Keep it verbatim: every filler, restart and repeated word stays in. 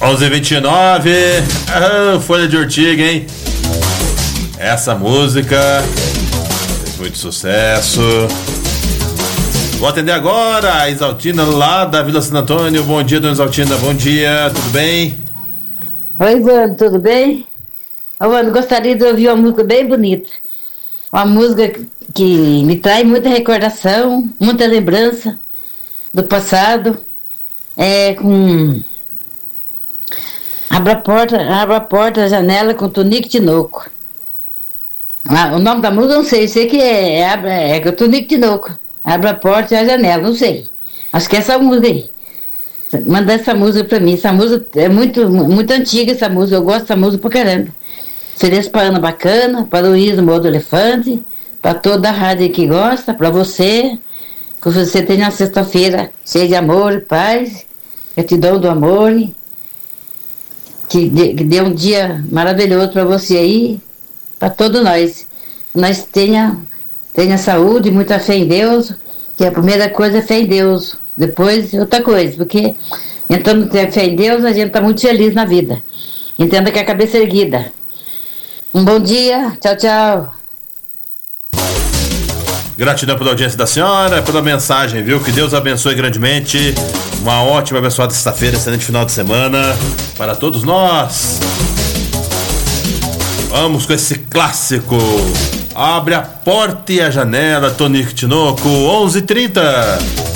onze e vinte e nove. Ah, Folha de Urtiga, hein? Essa música fez muito sucesso. Vou atender agora a Isaltina lá da Vila Santo Antônio. Bom dia, dona Isaltina. Bom dia, tudo bem? Oi, Vando, tudo bem? Ô, Vando, gostaria de ouvir uma música bem bonita. Uma música que me traz muita recordação, muita lembrança do passado. É com... Abra a porta, abra a porta, a janela com Tonico Tinoco. Ah, o nome da música eu não sei, sei que é, é, é com Tonico Tinoco. Abra a porta e a janela, não sei. Acho que é essa música aí. Manda essa música pra mim. Essa música é muito, muito antiga, essa música. Eu gosto dessa música pra caramba. Ofereço pra Ana Bacana, para o Luiz Modo Elefante, pra toda a rádio que gosta, pra você. Que você tenha uma sexta-feira cheia de amor, paz, gratidão do amor. Que dê, que dê um dia maravilhoso pra você aí, pra todos nós. Nós tenha, tenha saúde, muita fé em Deus, que a primeira coisa é fé em Deus. Depois, outra coisa, porque entrando ter fé em Deus, a gente está muito feliz na vida. Entenda que a cabeça é erguida. Um bom dia, tchau, tchau. Gratidão pela audiência da senhora, pela mensagem, viu? Que Deus abençoe grandemente. Uma ótima, abençoada sexta-feira, excelente final de semana para todos nós. Vamos com esse clássico. Abre a porta e a janela, Tonico Tinoco, onze e trinta.